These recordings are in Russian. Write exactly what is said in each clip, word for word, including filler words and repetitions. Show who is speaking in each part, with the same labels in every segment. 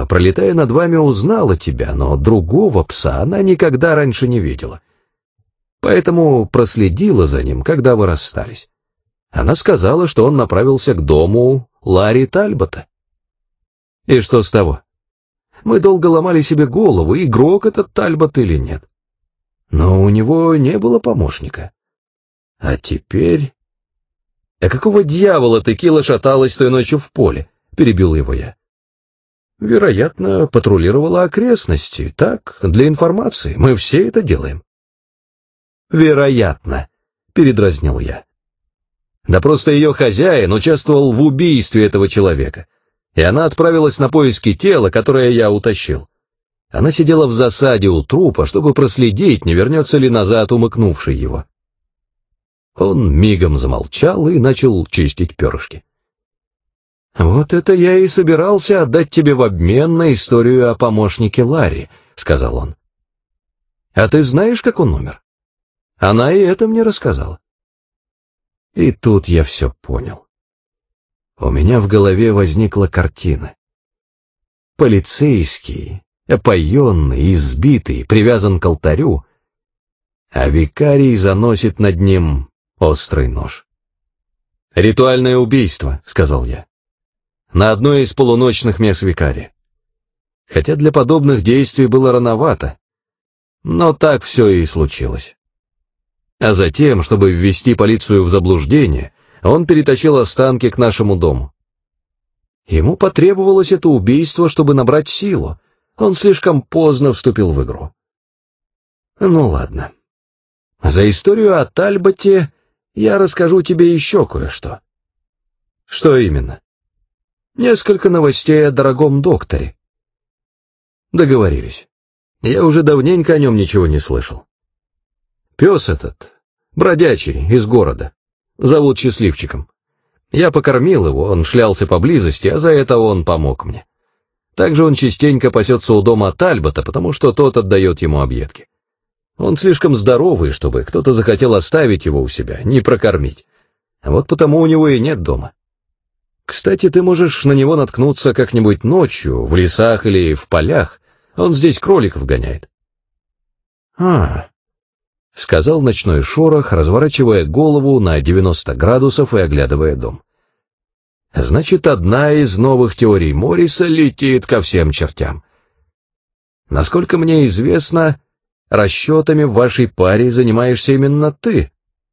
Speaker 1: Собака, пролетая над вами, узнала тебя, но другого пса она никогда раньше не видела. Поэтому проследила за ним, когда вы расстались. Она сказала, что он направился к дому Ларри Тальбота. И что с того? Мы долго ломали себе голову, игрок этот Тальбот или нет. Но у него не было помощника. А теперь... «А какого дьявола Текила шаталась той ночью в поле?» — перебил его я. «Вероятно, патрулировала окрестности. Так, для информации. Мы все это делаем». «Вероятно», — передразнил я. «Да просто ее хозяин участвовал в убийстве этого человека, и она отправилась на поиски тела, которое я утащил. Она сидела в засаде у трупа, чтобы проследить, не вернется ли назад умыкнувший его». Он мигом замолчал и начал чистить перышки. «Вот это я и собирался отдать тебе в обмен на историю о помощнике Ларри», — сказал он. «А ты знаешь, как он умер?» Она и это мне рассказала. И тут я все понял. У меня в голове возникла картина. Полицейский, опоенный, избитый, привязан к алтарю, а викарий заносит над ним острый нож. «Ритуальное убийство», — сказал я, — «на одной из полуночных мес викария. Хотя для подобных действий было рановато, но так все и случилось». А затем, чтобы ввести полицию в заблуждение, он перетащил останки к нашему дому. Ему потребовалось это убийство, чтобы набрать силу. Он слишком поздно вступил в игру. Ну ладно. За историю о Тальботе я расскажу тебе еще кое-что. Что именно? Несколько новостей о дорогом докторе. Договорились. Я уже давненько о нем ничего не слышал. Пес этот, бродячий, из города, зовут Счастливчиком. Я покормил его, он шлялся поблизости, а за это он помог мне. Также он частенько пасется у дома Тальбота, потому что тот отдает ему объедки. Он слишком здоровый, чтобы кто-то захотел оставить его у себя, не прокормить. А вот потому у него и нет дома. Кстати, ты можешь на него наткнуться как-нибудь ночью, в лесах или в полях. Он здесь кроликов гоняет. А... — сказал ночной шорох, разворачивая голову на девяносто градусов и оглядывая дом. «Значит, одна из новых теорий Морриса летит ко всем чертям. Насколько мне известно, расчетами в вашей паре занимаешься именно ты.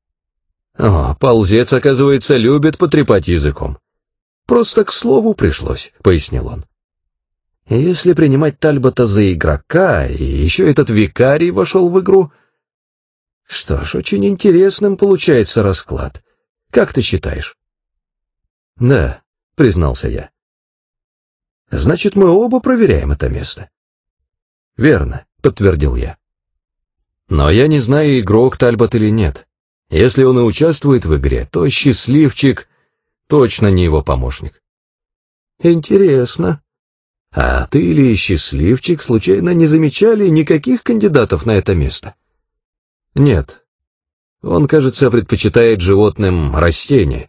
Speaker 1: О, ползец, оказывается, любит потрепать языком. Просто к слову пришлось», — пояснил он. «Если принимать Тальбота за игрока, и еще этот викарий вошел в игру... Что ж, очень интересным получается расклад. Как ты считаешь?» «Да», — признался я. «Значит, мы оба проверяем это место». «Верно», — подтвердил я. «Но я не знаю, игрок Тальбот или нет. Если он и участвует в игре, то Счастливчик точно не его помощник». «Интересно. А ты или Счастливчик случайно не замечали никаких кандидатов на это место?» «Нет. Он, кажется, предпочитает животным растения».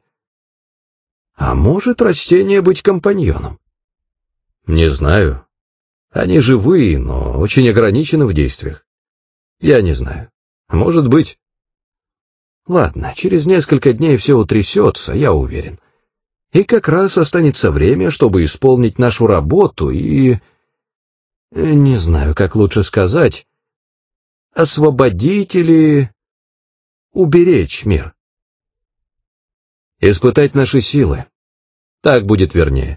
Speaker 1: «А может растение быть компаньоном?» «Не знаю. Они живые, но очень ограничены в действиях. Я не знаю. Может быть». «Ладно, через несколько дней все утрясется, я уверен. И как раз останется время, чтобы исполнить нашу работу и... Не знаю, как лучше сказать... освободить или уберечь мир. Испытать наши силы. Так будет вернее».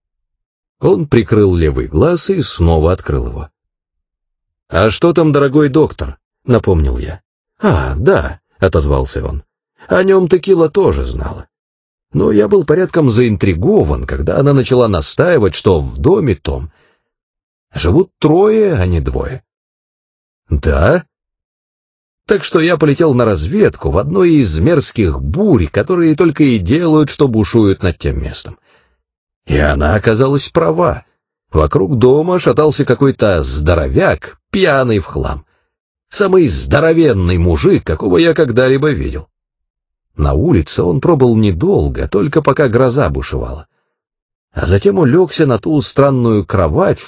Speaker 1: Он прикрыл левый глаз и снова открыл его. «А что там, дорогой доктор?» — напомнил я. «А, да», — отозвался он. «О нем Текила тоже знала. Но я был порядком заинтригован, когда она начала настаивать, что в доме том живут трое, а не двое». «Да?» Так что я полетел на разведку в одной из мерзких бурь, которые только и делают, что бушуют над тем местом. И она оказалась права. Вокруг дома шатался какой-то здоровяк, пьяный в хлам. Самый здоровенный мужик, какого я когда-либо видел. На улице он пробыл недолго, только пока гроза бушевала. А затем улегся на ту странную кровать,